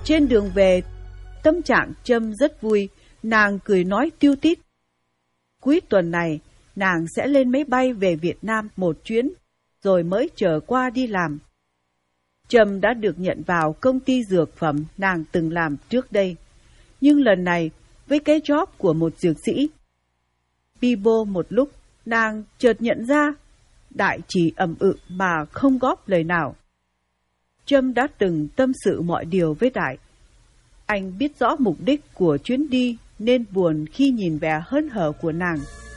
Trên đường về, tâm trạng Trâm rất vui, nàng cười nói tiêu tít. Cuối tuần này, nàng sẽ lên máy bay về Việt Nam một chuyến, rồi mới trở qua đi làm. Trâm đã được nhận vào công ty dược phẩm nàng từng làm trước đây, nhưng lần này với cái job của một dược sĩ. Bibo một lúc, nàng chợt nhận ra, Đại chỉ ậm mà không góp lời nào. Trâm đã từng tâm sự mọi điều với Đại. Anh biết rõ mục đích của chuyến đi nên buồn khi nhìn vẻ hớn hở của nàng.